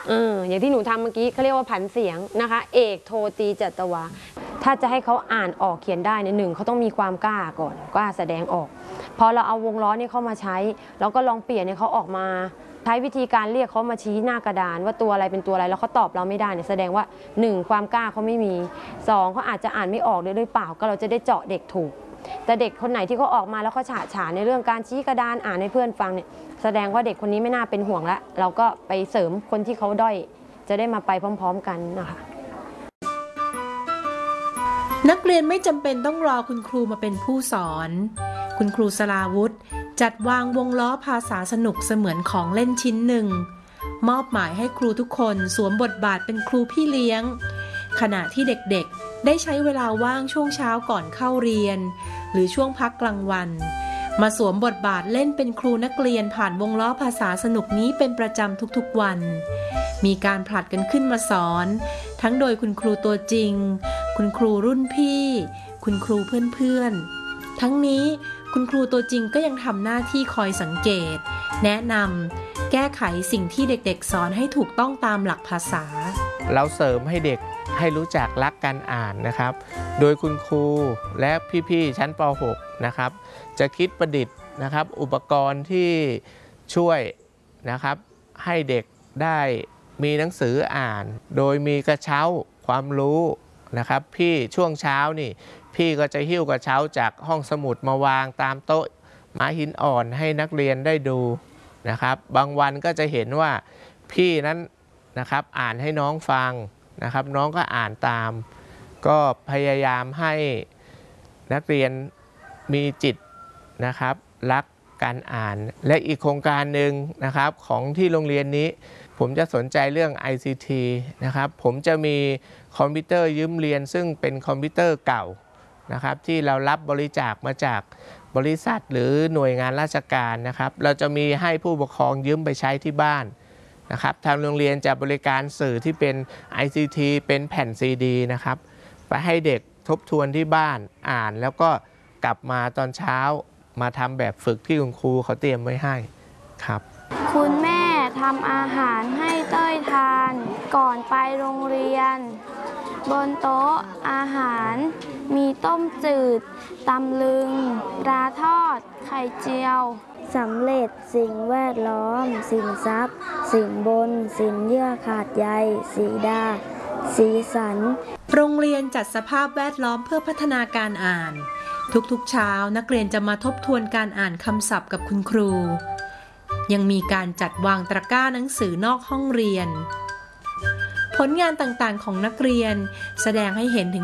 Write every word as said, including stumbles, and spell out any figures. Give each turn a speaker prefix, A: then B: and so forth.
A: เอออย่างที่หนูทำเมื่อกี้เขาเรียกว่าผันเสียงนะคะเอกโทตีจัตวาถ้าจะให้เขาอ่านออกเขียนได้เนี่ยหนึ่งเขาต้องมีความกล้าก่อนกล้าแสดงออกพอเราเอาวงล้อนี่เข้ามาใช้แล้วก็ลองเปลี่ยนให้เขาออกมาใช้วิธีการเรียกเขามาชี้หน้ากระดานว่าตัวอะไรเป็นตัวอะไรแล้วเขาตอบเราไม่ได้เนี่ยแสดงว่าหนึ่งความกล้าเขาไม่มีสองเขาอาจจะอ่านไม่ออกเลยหรือเปล่าก็เราจะได้เจาะเด็กถูกแต่เด็กคนไหนที่เขาออกมาแล้วเขาฉะฉานในเรื่องการชี้กระดานอ่านให้เพื่อนฟังเนี่ยแสดงว่าเด็กคนนี้ไม่น่าเป็นห่วงละเราก็ไปเสริมคนที่เขาด้อยจะได้มาไปพร้อมๆกันนะคะ
B: นักเรียนไม่จำเป็นต้องรอคุณครูมาเป็นผู้สอนคุณครูสราวุธจัดวางวงล้อภาษาสนุกเสมือนของเล่นชิ้นหนึ่งมอบหมายให้ครูทุกคนสวมบทบาทเป็นครูพี่เลี้ยงขณะที่เด็กๆได้ใช้เวลาว่างช่วงเช้าก่อนเข้าเรียนหรือช่วงพักกลางวันมาสวมบทบาทเล่นเป็นครูนักเรียนผ่านวงล้อภาษาสนุกนี้เป็นประจำทุกๆวันมีการผลัดกันขึ้นมาสอนทั้งโดยคุณครูตัวจริงคุณครูรุ่นพี่คุณครูเพื่อนๆทั้งนี้คุณครูตัวจริงก็ยังทำหน้าที่คอยสังเกตแนะนำแก้ไขสิ่งที่เด็กๆสอนให้ถูกต้องตามหลักภาษา
C: เราเสริมให้เด็กให้รู้จักรักการอ่านนะครับโดยคุณครูและพี่ๆชั้นป หก นะครับจะคิดประดิษฐ์นะครับอุปกรณ์ที่ช่วยนะครับให้เด็กได้มีหนังสืออ่านโดยมีกระเช้าความรู้นะครับพี่ช่วงเช้านี่พี่ก็จะหิ้วกระเช้าจากห้องสมุดมาวางตามโต๊ะไม้หินอ่อนให้นักเรียนได้ดูนะครับบางวันก็จะเห็นว่าพี่นั้นนะครับอ่านให้น้องฟังนะครับน้องก็อ่านตามก็พยายามให้นักเรียนมีจิตนะครับรักการอ่านและอีกโครงการหนึ่งนะครับของที่โรงเรียนนี้ผมจะสนใจเรื่อง ไอ ซี ที นะครับผมจะมีคอมพิวเตอร์ยืมเรียนซึ่งเป็นคอมพิวเตอร์เก่านะครับที่เรารับบริจาคมาจากบริษัทหรือหน่วยงานราชการนะครับเราจะมีให้ผู้ปกครองยืมไปใช้ที่บ้านนะครับทางโรงเรียนจะบริการสื่อที่เป็น ไอ ซี ที เป็นแผ่น ซี ดี นะครับไปให้เด็กทบทวนที่บ้านอ่านแล้วก็กลับมาตอนเช้ามาทำแบบฝึกที่คุณครูเขาเตรียมไว้ให้ครับ
D: คุณแม่ทำอาหารให้เต้ยทานก่อนไปโรงเรียนบนโต๊ะอาหารมีต้มจืดตำลึงปลาทอดไข่เจียว
E: สำเร็จสิ่งแวดล้อมสินทรัพย์สิ่งบนสินเยื่อขาดใยสีดาสีสัน
B: โรงเรียนจัดสภาพแวดล้อมเพื่อพัฒนาการอ่านทุกๆเช้านักเรียนจะมาทบทวนการอ่านคำศัพท์กับคุณครูยังมีการจัดวางตะกร้าหนังสือนอกห้องเรียนผลงานต่างๆของนักเรียนแสดงให้เห็นถึง